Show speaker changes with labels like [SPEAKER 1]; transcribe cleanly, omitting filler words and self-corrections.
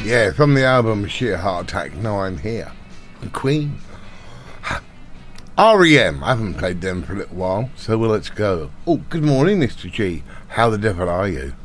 [SPEAKER 1] Yeah, from the album Sheer Heart Attack, Now I'm Here. And Queen. R.E.M. I haven't played them for a little while, so let's go. Oh, good morning, Mr. G. How the devil are you?